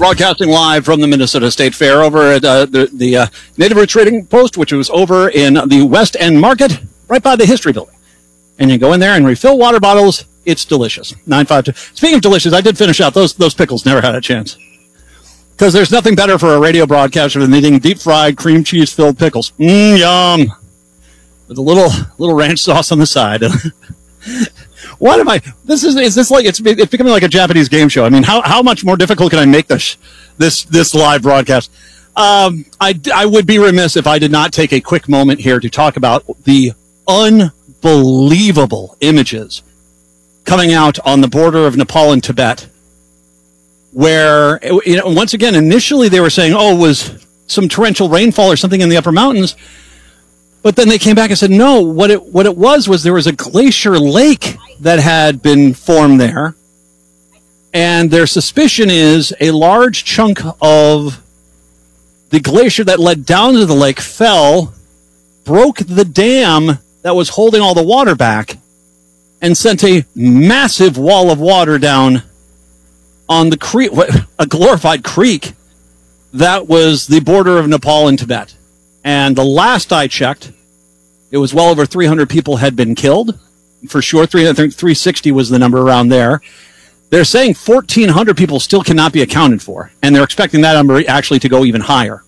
broadcasting live from the Minnesota State Fair over at the Native Roots Trading Post, which was over in the West End Market, right by the History Building. And you go in there and refill water bottles. It's delicious. 952. Speaking of delicious, I did finish out those pickles. Never had a chance. Because there's nothing better for a radio broadcaster than eating deep-fried, cream cheese-filled pickles. Yum. With a little ranch sauce on the side. What am I? Is this like it's becoming like a Japanese game show? I mean, how much more difficult can I make this live broadcast? I would be remiss if I did not take a quick moment here to talk about the unbelievable images coming out on the border of Nepal and Tibet, where, once again, initially they were saying, it was some torrential rainfall or something in the upper mountains. But then they came back and said, no, what it was there was a glacier lake that had been formed there. And their suspicion is a large chunk of the glacier that led down to the lake fell, broke the dam that was holding all the water back, and sent a massive wall of water down on the creek, a glorified creek that was the border of Nepal and Tibet. And the last I checked, it was well over 300 people had been killed. For sure, 360 was the number around there. They're saying 1,400 people still cannot be accounted for, and they're expecting that number actually to go even higher.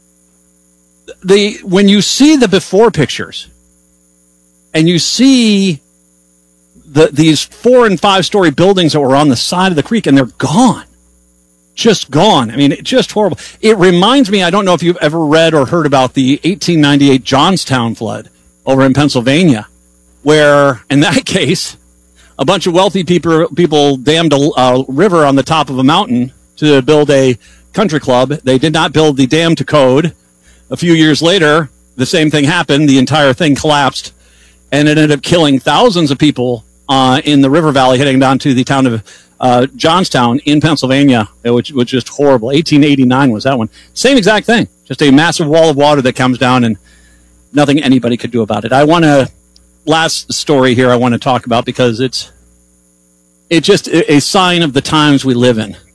When you see the before pictures, and you see these 4- and 5-story buildings that were on the side of the creek, and they're gone. Just gone. I mean, it's just horrible. It reminds me, I don't know if you've ever read or heard about the 1898 Johnstown flood over in Pennsylvania, where, in that case, a bunch of wealthy people dammed a river on the top of a mountain to build a country club. They did not build the dam to code. A few years later, the same thing happened. The entire thing collapsed, and it ended up killing thousands of people in the river valley heading down to the town of Johnstown in Pennsylvania, which was just horrible. 1889 was that one. Same exact thing. Just a massive wall of water that comes down and nothing anybody could do about it. Last story here I want to talk about because it's just a sign of the times we live in.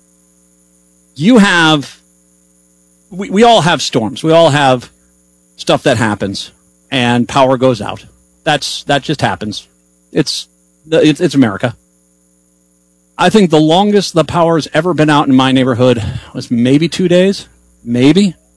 We all have storms. We all have stuff that happens and power goes out. That just happens. It's America. I think the longest the power's ever been out in my neighborhood was maybe 2 days. Maybe.